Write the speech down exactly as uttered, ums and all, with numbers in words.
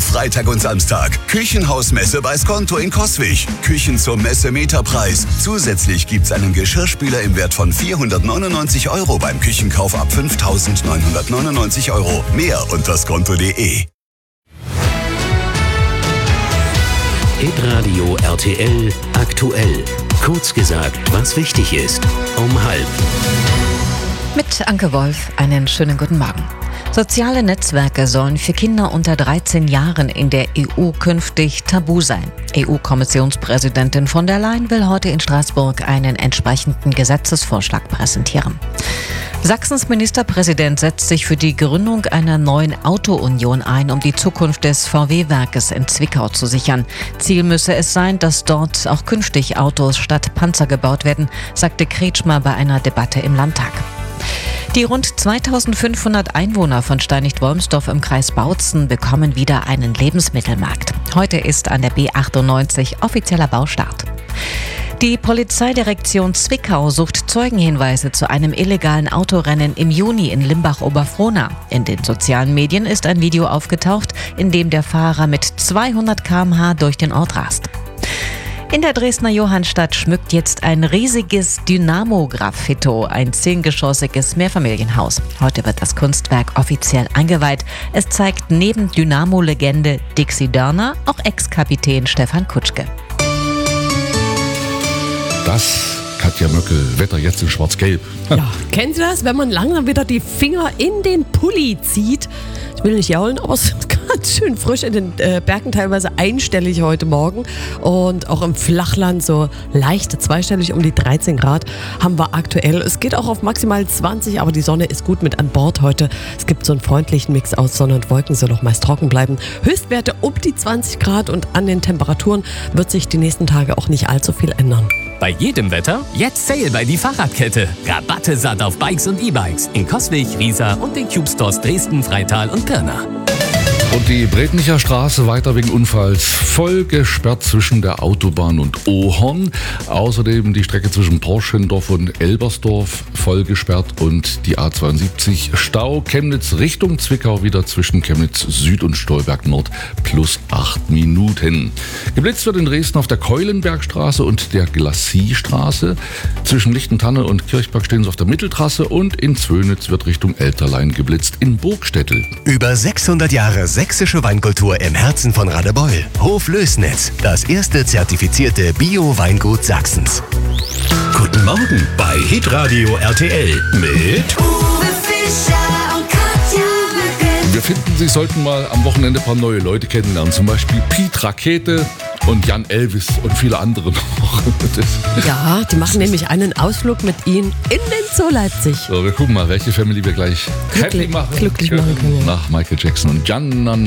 Freitag und Samstag. Küchenhausmesse bei Skonto in Coswig. Küchen zum Messemeterpreis. Zusätzlich gibt's einen Geschirrspüler im Wert von vierhundertneunundneunzig Euro beim Küchenkauf ab fünftausendneunhundertneunundneunzig Euro. Mehr unter skonto punkt de. Hitradio R T L aktuell. Kurz gesagt, was wichtig ist. Um halb. Mit Anke Wolf einen schönen guten Morgen. Soziale Netzwerke sollen für Kinder unter dreizehn Jahren in der E U künftig tabu sein. E U-Kommissionspräsidentin von der Leyen will heute in Straßburg einen entsprechenden Gesetzesvorschlag präsentieren. Sachsens Ministerpräsident setzt sich für die Gründung einer neuen Auto-Union ein, um die Zukunft des V W-Werkes in Zwickau zu sichern. Ziel müsse es sein, dass dort auch künftig Autos statt Panzer gebaut werden, sagte Kretschmer bei einer Debatte im Landtag. Die rund zweitausendfünfhundert Einwohner von Steinigt-Wolmsdorf im Kreis Bautzen bekommen wieder einen Lebensmittelmarkt. Heute ist an der B achtundneunzig offizieller Baustart. Die Polizeidirektion Zwickau sucht Zeugenhinweise zu einem illegalen Autorennen im Juni in Limbach-Oberfrohna. In den sozialen Medien ist ein Video aufgetaucht, in dem der Fahrer mit zweihundert Kilometer pro Stunde durch den Ort rast. In der Dresdner Johannstadt schmückt jetzt ein riesiges Dynamo-Graffito, ein zehngeschossiges Mehrfamilienhaus. Heute wird das Kunstwerk offiziell eingeweiht. Es zeigt neben Dynamo-Legende Dixie Dörner auch Ex-Kapitän Stefan Kutschke. Das Katja Möckel, Wetter jetzt in Schwarz-Gelb. Ja, kennen Sie das, wenn man langsam wieder die Finger in den Pulli zieht? Ich will nicht jaulen, aber es ist ganz schön frisch in den äh, Bergen, teilweise einstellig heute Morgen. Und auch im Flachland so leicht zweistellig, um die dreizehn Grad haben wir aktuell. Es geht auch auf maximal zwanzig, aber die Sonne ist gut mit an Bord heute. Es gibt so einen freundlichen Mix aus Sonne und Wolken, soll auch meist trocken bleiben. Höchstwerte um die zwanzig Grad und an den Temperaturen wird sich die nächsten Tage auch nicht allzu viel ändern. Bei jedem Wetter jetzt Sale bei die Fahrradkette. Rabatte satt auf Bikes und E-Bikes in Coswig, Riesa und den Cube Stores Dresden, Freital und Pirna. Und die Brednicher Straße weiter wegen Unfalls voll gesperrt zwischen der Autobahn und Ohorn. Außerdem die Strecke zwischen Porschendorf und Elbersdorf voll gesperrt und die A zweiundsiebzig Stau Chemnitz Richtung Zwickau wieder zwischen Chemnitz Süd und Stolberg Nord plus acht Minuten. Geblitzt wird in Dresden auf der Keulenbergstraße und der Glassiestraße. Zwischen Lichtentanne und Kirchberg stehen sie auf der Mitteltrasse und in Zwönitz wird Richtung Elterlein geblitzt in Burgstädtel. Über sechshundert Jahre sächsische Weinkultur im Herzen von Radebeul. Hof Lößnitz, das erste zertifizierte Bio-Weingut Sachsens. Guten Morgen bei Hitradio R T L mit Uwe Fischer und Katja Möckel. Wir finden, Sie sollten mal am Wochenende ein paar neue Leute kennenlernen. Zum Beispiel Piet Rakete und Jan Elvis und viele andere noch. Das Ja, die machen nämlich einen Ausflug mit Ihnen in den Zoo Leipzig. so, wir gucken mal, welche Family wir gleich happy Glücklich- machen glücklich machen können, ja. Nach Michael Jackson und Gianna